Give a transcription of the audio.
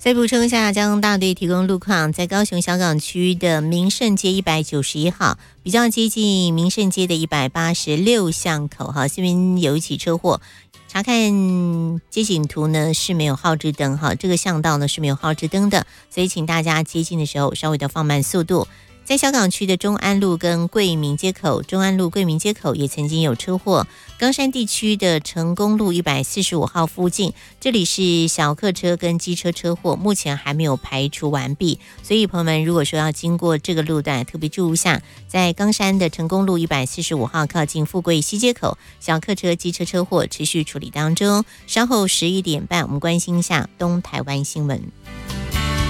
再补充一下，交通大队提供路况，在高雄小港区的民盛街191号，比较接近民盛街的186巷口哈，这边有一起车祸。查看街景图呢是没有号志灯哈，这个巷道呢是没有号志灯的，所以请大家接近的时候稍微的放慢速度。在小港区的中安路跟桂民街口，中安路桂民街口也曾经有车祸。冈山地区的成功路145号附近，这里是小客车跟机车车祸，目前还没有排除完毕。所以朋友们如果说要经过这个路段，特别注意一下，在冈山的成功路145号靠近富贵西街口，小客车机车车祸持续处理当中。稍后11点半，我们关心一下东台湾新闻。